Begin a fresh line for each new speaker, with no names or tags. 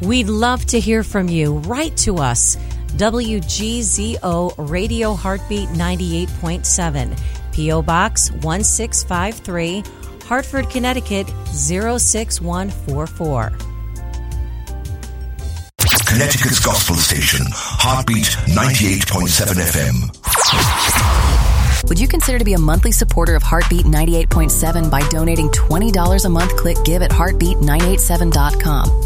We'd love to hear from you. Write to us. WGZO Radio Heartbeat 98.7, P.O. Box 1653, Hartford, Connecticut 06144.
Connecticut's gospel station, Heartbeat 98.7 FM.
Would you consider to be a monthly supporter of Heartbeat 98.7 by donating $20 a month? Click give at heartbeat987.com.